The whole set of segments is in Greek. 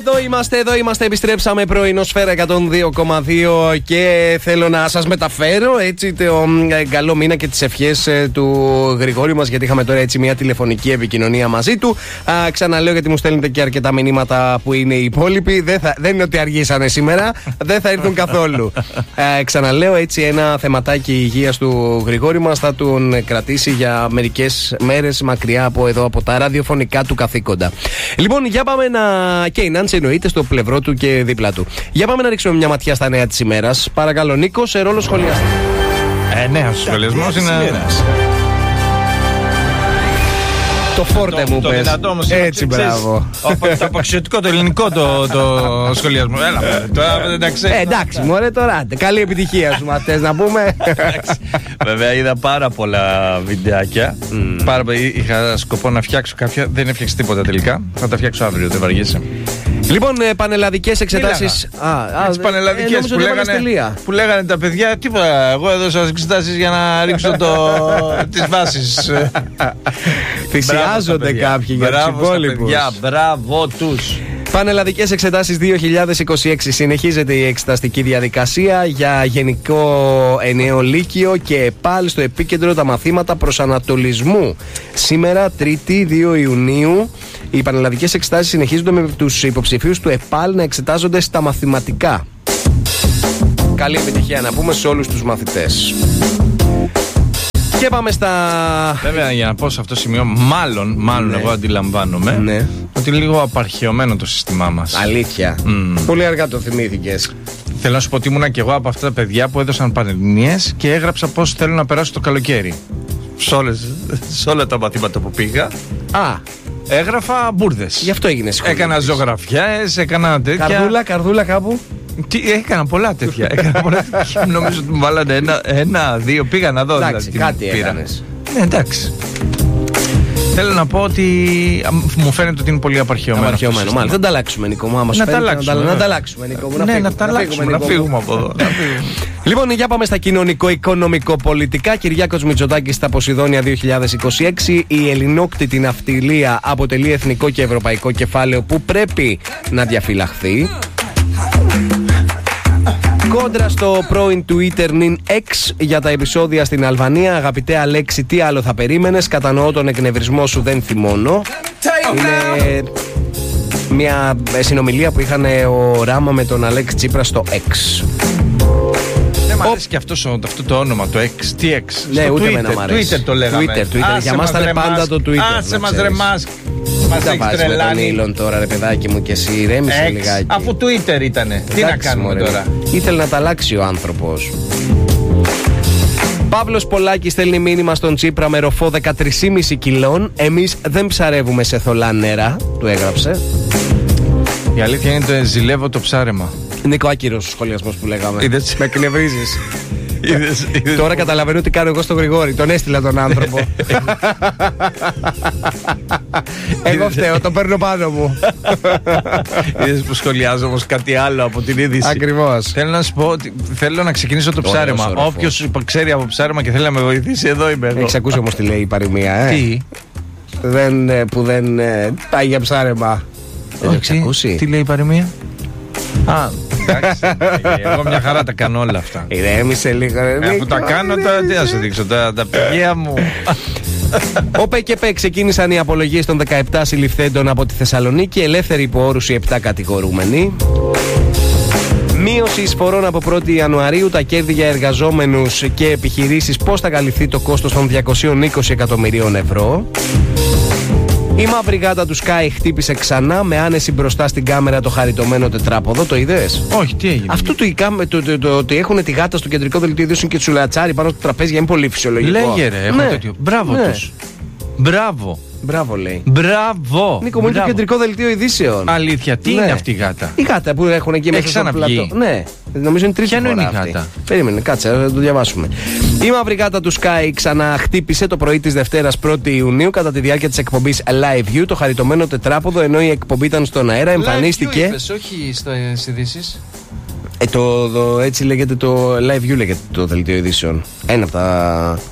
Εδώ είμαστε, επιστρέψαμε πρωινόσφαίρα 102,2 και θέλω να σας μεταφέρω έτσι το καλό μήνα και τις ευχές του Γρηγόρη μας, γιατί είχαμε τώρα έτσι μια τηλεφωνική επικοινωνία μαζί του. Ξαναλέω, γιατί μου στέλνετε και αρκετά μηνύματα που είναι οι υπόλοιποι. Δεν είναι ότι αργήσανε σήμερα, δεν θα έρθουν καθόλου. Ξαναλέω, έτσι ένα θεματάκι υγείας του Γρηγόρη μας θα τον κρατήσει για μερικές μέρες μακριά από εδώ, από τα ραδιοφωνικά του καθήκοντα. Λοιπόν, για πάμε να. Και η Νάντση εννοείται στο πλευρό του και δίπλα του. Για πάμε να ρίξουμε μια ματιά στα νέα της ημέρας. Παρακαλώ, Νίκο, σε ρόλο σχολιαστή. Νέος σχολιασμός είναι. Το φόρτε μου πες. Έτσι, μπράβο. Το αποξιωτικό, το ελληνικό το σχολιασμό. Έλα, εντάξει, μωρέ τώρα. Καλή επιτυχία σου, θες να πούμε. Βέβαια, είδα πάρα πολλά βιντεάκια. Είχα σκοπό να φτιάξω κάποια. Δεν έφτιαξε τίποτα τελικά. Θα τα φτιάξω αύριο, δεν βαριέσαι. Λοιπόν, πανελλαδικές εξετάσεις. Πανελλαδικές που λέγανε τα παιδιά. Τίποτα. Εγώ έδωσα εξετάσεις για να ρίξω τις βάσεις. Θυσιάζονται κάποιοι για τους υπόλοιπους. Μπράβο τους. Πανελλαδικές εξετάσεις 2026. Συνεχίζεται η εξεταστική διαδικασία για γενικό ενιαίο λύκειο και πάλι στο επίκεντρο τα μαθήματα προσανατολισμού. Σήμερα, 3η 2 Ιουνίου, οι πανελλαδικές εξετάσεις συνεχίζονται με τους υποψηφίους του ΕΠΑΛ να εξετάζονται στα μαθηματικά. Καλή επιτυχία να πούμε σε όλους τους μαθητές. Και πάμε στα. Βέβαια, για να πω σε αυτό το σημείο, μάλλον ναι. Εγώ αντιλαμβάνομαι ναι. Ότι είναι λίγο απαρχαιωμένο το σύστημά μας. Αλήθεια. Πολύ αργά το θυμήθηκες. Θέλω να σου πω ότι ήμουνα και εγώ από αυτά τα παιδιά που έδωσαν πανελληνίες και έγραψα πώς θέλω να περάσω το καλοκαίρι. Σε όλα τα μαθήματα που πήγα. Έγραφα μπουρδες. Γι' αυτό έγινε σχολείο. Έκανα ζωγραφιές, έκανα τέτοια. Καρδούλα κάπου. Έκανα πολλά τέτοια. Νομίζω ότι μου βάλανε ένα-δύο. Πήγα να δω. Εντάξει, κάτι έκανες. Ναι, εντάξει. Θέλω να πω ότι μου φαίνεται ότι είναι πολύ απαρχαιωμένο. Μάλιστα. Δεν τα αλλάξουμε, Νίκο μου. Να τα αλλάξουμε, Νίκο μου. Ναι, να τα αλλάξουμε. Να φύγουμε από εδώ. Λοιπόν, για πάμε στα κοινωνικο-οικονομικο-πολιτικά. Κυριάκος Μητσοτάκης στα Ποσειδόνια 2026. Η ελληνόκτητη ναυτιλία αποτελεί εθνικό και ευρωπαϊκό κεφάλαιο που πρέπει να διαφυλαχθεί. Κόντρα στο πρώην Twitter νυν X για τα επεισόδια στην Αλβανία. Αγαπητέ Αλέξη, τι άλλο θα περίμενες? Κατανοώ τον εκνευρισμό σου, δεν θυμώνω. Είναι μια συνομιλία που είχαν ο Ράμα με τον Αλέξη Τσίπρα στο X. Δεν μ' αρέσει και αυτό το όνομα, το X. Τι X? Ναι, στο ούτε Twitter, εμένα μ' αρέσει. Twitter το λέγαμε. Twitter. Για μας ήταν πάντα το Twitter. Άσε μας ρε Μάσκ. Μας τα βάζεις με τον Ήλον τώρα ρε παιδάκι μου, και εσύ ηρέμησε λιγάκι. Αφού Twitter ήτανε. Τι να κάνουμε τώρα? Ήθελε να τα αλλάξει ο άνθρωπος. Παύλος Πολάκης στέλνει μήνυμα στον Τσίπρα με ροφό 13,5 κιλών. Εμείς δεν ψαρεύουμε σε θολά νερά, του έγραψε. Η αλήθεια είναι ότι ζηλεύω το ψάρεμα. Νίκο, άκυρος ο σχολιασμός που λέγαμε. Είδες. Με εκνευρίζεις. Τώρα καταλαβαίνω τι κάνω εγώ στον Γρηγόρη. Τον έστειλα τον άνθρωπο. Εγώ φταίω, το παίρνω πάνω μου. Είδες που σχολιάζω όμως κάτι άλλο από την είδηση. Ακριβώς. Θέλω να σου πω ότι θέλω να ξεκινήσω το ψάρεμα. Όποιος ξέρει από ψάρεμα και θέλει να με βοηθήσει, εδώ είμαι εγώ. Έχεις ακούσει όμως τι λέει η παροιμία, Τι? Που δεν πάει για ψάρεμα. Δεν το έχεις ακούσει? Τι λέει η παροιμία? Εντάξει, εγώ μια χαρά τα κάνω όλα αυτά. Ηρέμησε λίγο. Αφού τα κάνω, τι να σου δείξω, τα πηγαία μου. Ο ΠΚΠ ξεκίνησαν οι απολογίες των 17 συλληφθέντων από τη Θεσσαλονίκη. Ελεύθεροι υπό όρους οι 7 κατηγορούμενοι. Μείωση εισφορών από 1η Ιανουαρίου, τα κέρδη για εργαζόμενους και επιχειρήσεις. Πώς θα καλυφθεί το κόστος των 220 εκατομμυρίων ευρώ. Η μαύρη γάτα του Sky χτύπησε ξανά με άνεση μπροστά στην κάμερα το χαριτωμένο τετράποδο. Το είδες? Όχι, τι έγινε? Αυτό το ότι έχουν τη γάτα στο κεντρικό δελτίο ειδήσεων και τσουλατσάρι πάνω στο τραπέζι είναι πολύ φυσιολογικό. Λέγε ρε, έχω τέτοιο. Μπράβο τους. Μπράβο λέει. Μπράβο. Νίκο μου, είναι το κεντρικό δελτίο ειδήσεων. Αλήθεια, τι είναι αυτή η γάτα? Η γάτα που έχουν εκεί μέσα στο πλατό. Ναι, νομίζω είναι τρίτη φορά. Ποια είναι η γάτα? Περίμενε, κάτσε, να το διαβάσουμε. Η μαύρη γάτα του Sky ξαναχτύπησε το πρωί της Δευτέρας 1η Ιουνίου κατά τη διάρκεια της εκπομπής Live View το χαριτωμένο τετράποδο, ενώ η εκπομπή ήταν στον αέρα. Εμφανίστηκε. Live View είπες, όχι στις ειδήσεις. Έτσι λέγεται το Live View, λέγεται το δελτίο ειδήσεων. Ένα από τα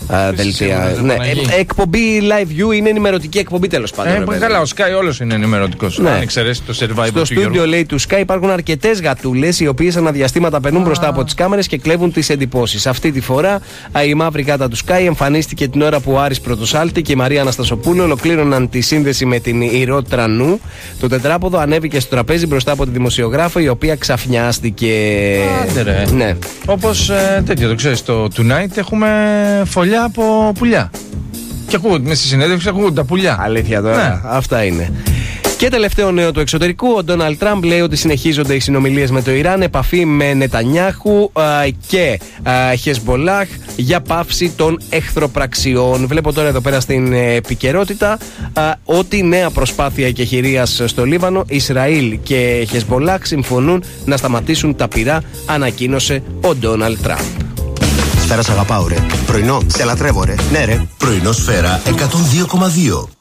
δελτία. Ναι. Εκπομπή Live View είναι ενημερωτική εκπομπή, τέλος πάντων. Καλά, ο Sky όλος είναι ενημερωτικός. Αν εξαιρέσει το Survivor. Στο στούντιο, λέει, του Sky υπάρχουν αρκετές γατούλες οι οποίες αναδιαστήματα περνούν μπροστά από τις κάμερες και κλέβουν τις εντυπώσεις. Αυτή τη φορά η μαύρη γάτα του Sky εμφανίστηκε την ώρα που ο Άρης Πρωτοσάλτη και η Μαρία Αναστασοπούλου ολοκλήρωναν τη σύνδεση με την Ηρώ Τρανού. Το τετράποδο ανέβηκε στο τραπέζι μπροστά από τη δημοσιογράφο, η οποία ξαφνιάστηκε. Άντε ρε. Ναι. Όπως τέτοιο, το ξέρεις, το Tonight έχουμε φωλιά από πουλιά. Και ακούγονται μέσα στη συνέντευξη, ακούγονται τα πουλιά. Αλήθεια τώρα. Ναι. Αυτά είναι. Και τελευταίο νέο του εξωτερικού, ο Ντόναλντ Τραμπ λέει ότι συνεχίζονται οι συνομιλίες με το Ιράν, επαφή με Νετανιάχου και Χεσμπολάχ για πάυση των εχθροπραξιών. Βλέπω τώρα εδώ πέρα στην επικαιρότητα ότι νέα προσπάθεια εκεχηρίας στο Λίβανο, Ισραήλ και Χεσμπολάχ συμφωνούν να σταματήσουν τα πυρά, ανακοίνωσε ο Ντόναλντ Τραμπ. Σφαίρα σ' αγαπάω ρε. Πρωινό, σε λατρεύω ρε. Ναι ρε. Πρωινό Σφαίρα 102,2.